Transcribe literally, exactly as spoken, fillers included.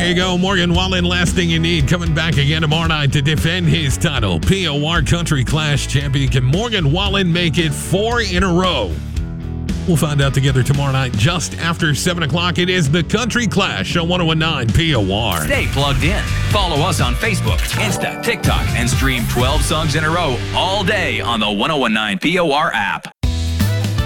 There you go. Morgan Wallen, Last Thing You Need, coming back again tomorrow night to defend his title. P O R Country Clash champion. Can Morgan Wallen make it four in a row? We'll find out together tomorrow night just after seven o'clock. It is the Country Clash on one oh one nine P O R. Stay plugged in. Follow us on Facebook, Insta, TikTok, and stream twelve songs in a row all day on the one oh one nine P O R app.